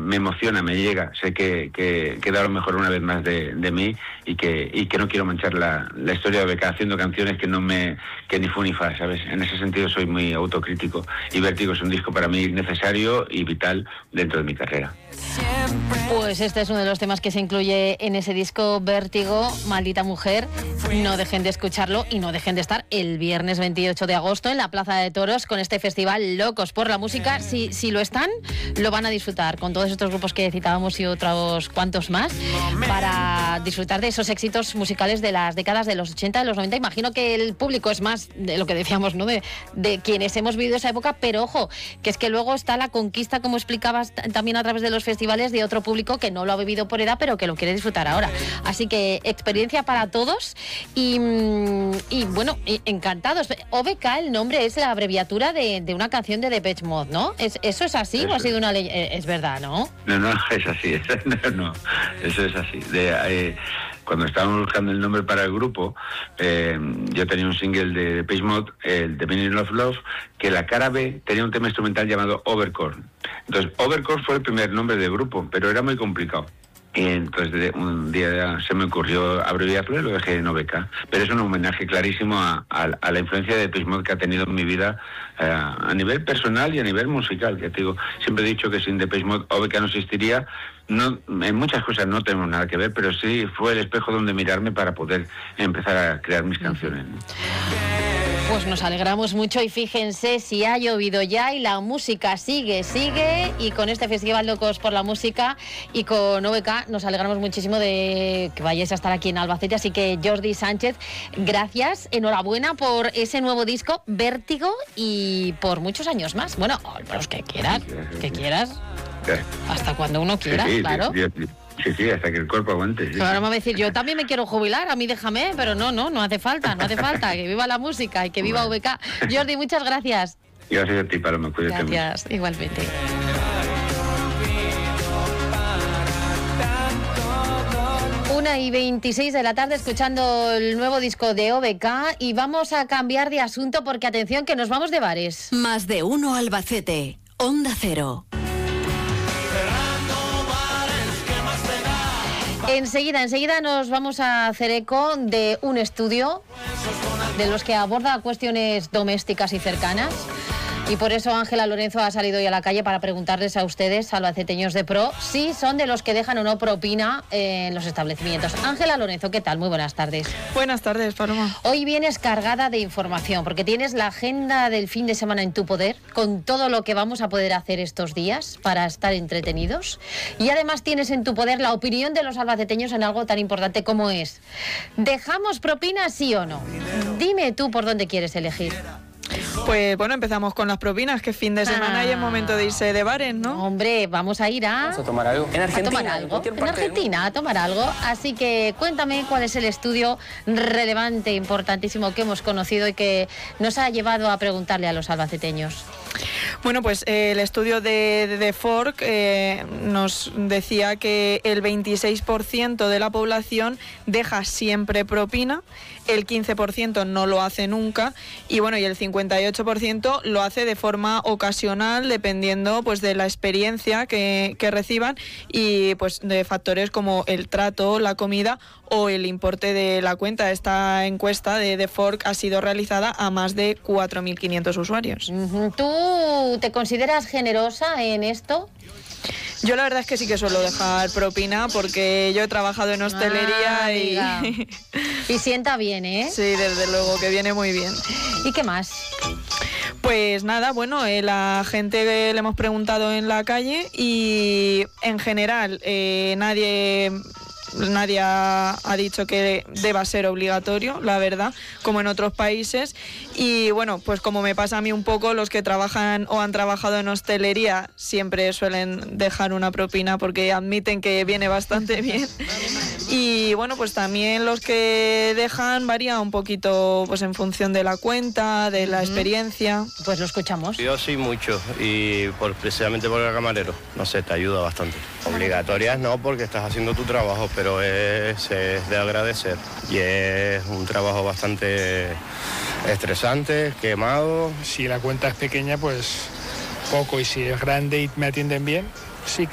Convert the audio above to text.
me emociona, me llega. Sé que he dado lo mejor una vez más de mí y que no quiero manchar la historia de OBK haciendo canciones que ni fu ni fa, ¿sabes? En ese sentido soy muy autocrítico y Vértigo es un disco para mí necesario y vital dentro de mi carrera. Pues este es uno de los temas que se incluye en ese disco, Vértigo, Maldita Mujer. No dejen de escucharlo y no dejen de estar el viernes 28 de agosto en la Plaza de Toros con este festival Locos por la Música. Si lo están, lo van a disfrutar con todos estos grupos que citábamos y otros cuantos más, para disfrutar de esos éxitos musicales de las décadas de los 80, de los 90. Imagino que el público es más de lo que decíamos, ¿no? De quienes hemos vivido esa época, pero ojo, que es que luego está la conquista, como explicabas también a través de los festivales, de otro público que no lo ha vivido por edad, pero que lo quiere disfrutar ahora. Así que experiencia para todos y bueno, encantados. OBK, el nombre es la abreviatura de una canción de Depeche Mode, ¿no? ¿Eso es así o ha sido una ley? Es verdad, ¿no? No, es así. No, eso es así. Cuando estábamos buscando el nombre para el grupo, yo tenía un single de Depeche Mode, el The Meaning of Love, que la cara B tenía un tema instrumental llamado Overcore. Entonces, Overcore fue el primer nombre del grupo, pero era muy complicado. Y entonces un día se me ocurrió abreviarlo y lo dejé en OBK. Pero es un homenaje clarísimo a la influencia de Depeche Mode que ha tenido en mi vida a nivel personal y a nivel musical. Que te digo, siempre he dicho que sin Depeche Mode OBK no existiría. No, en muchas cosas no tenemos nada que ver, pero sí fue el espejo donde mirarme para poder empezar a crear mis canciones, ¿no? Pues nos alegramos mucho y fíjense si ha llovido ya y la música sigue y con este Festival Locos por la Música y con OBK nos alegramos muchísimo de que vayáis a estar aquí en Albacete. Así que Jordi Sánchez, gracias, enhorabuena por ese nuevo disco, Vértigo, y por muchos años más. Bueno, los que quieras, hasta cuando uno quiera, sí, claro. Sí, hasta que el cuerpo aguante. Sí. Ahora me va a decir, yo también me quiero jubilar, a mí déjame, pero no hace falta, que viva la música y que viva OBK. Jordi, muchas gracias. Gracias a ti, Paloma, cuídate mucho. Gracias, igualmente. 1:26 de la tarde, escuchando el nuevo disco de OBK, y vamos a cambiar de asunto porque, atención, que nos vamos de bares. Más de uno Albacete, Onda Cero. Enseguida nos vamos a hacer eco de un estudio de los que aborda cuestiones domésticas y cercanas. Y por eso Ángela Lorenzo ha salido hoy a la calle para preguntarles a ustedes, albaceteños de pro, si son de los que dejan o no propina en los establecimientos. Ángela Lorenzo, ¿qué tal? Muy buenas tardes. Buenas tardes, Paloma. Hoy vienes cargada de información porque tienes la agenda del fin de semana en tu poder, con todo lo que vamos a poder hacer estos días para estar entretenidos. Y además tienes en tu poder la opinión de los albaceteños en algo tan importante como es: ¿dejamos propina, sí o no? Dime tú por dónde quieres elegir. Pues bueno, empezamos con las propinas, que es fin de semana y es momento de irse de bares, ¿no? Hombre, vamos a ir Vamos a tomar algo. En Argentina, a tomar algo. Así que cuéntame cuál es el estudio relevante, importantísimo que hemos conocido y que nos ha llevado a preguntarle a los albaceteños. Bueno, pues el estudio de The Fork nos decía que el 26% de la población deja siempre propina, el 15% no lo hace nunca y bueno, y el 58% lo hace de forma ocasional, dependiendo pues de la experiencia que reciban y pues de factores como el trato, la comida o el importe de la cuenta. Esta encuesta de The Fork ha sido realizada a más de 4.500 usuarios. ¿Tú te consideras generosa en esto? Yo la verdad es que sí que suelo dejar propina porque yo he trabajado en hostelería y sienta bien, ¿eh? Sí, desde luego que viene muy bien. ¿Y qué más? Pues nada, bueno, la gente le hemos preguntado en la calle y en general nadie ha dicho que deba ser obligatorio, la verdad, como en otros países. Y bueno, pues como me pasa a mí un poco, los que trabajan o han trabajado en hostelería siempre suelen dejar una propina porque admiten que viene bastante bien. Y bueno, pues también los que dejan varía un poquito pues en función de la cuenta, de la experiencia. Pues lo escuchamos. Yo sí mucho, y precisamente por el camarero, no sé, te ayuda bastante. Obligatorias no, porque estás haciendo tu trabajo, pero es de agradecer y es un trabajo bastante estresante, quemado. Si la cuenta es pequeña, pues poco, y si es grande y me atienden bien, sí